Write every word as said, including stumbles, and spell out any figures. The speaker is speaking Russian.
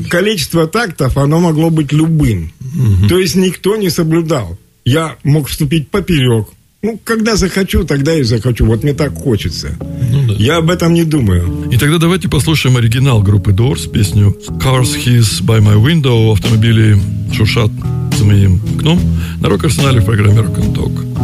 количество тактов, оно могло быть любым. Угу. То есть никто не соблюдал. Я мог вступить поперек. Ну, когда захочу, тогда и захочу. Вот мне так хочется. Ну, да. Я об этом не думаю. И тогда давайте послушаем оригинал группы Doors, песню «Cars Hiss by My Window», автомобили шуршат за моим окном, на Рок-Арсенале в программе Rock and Talk.